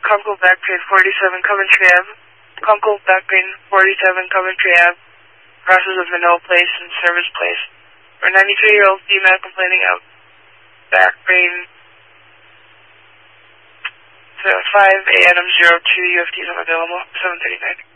Conkle back pain 47 Coventry Ave. Conkle back pain 47 Coventry Ave. Crosses of Minot Place and Service Place. For a 93-year-old female complaining of back pain. 5 A. Adams 02 UFTs unavailable. 7:39.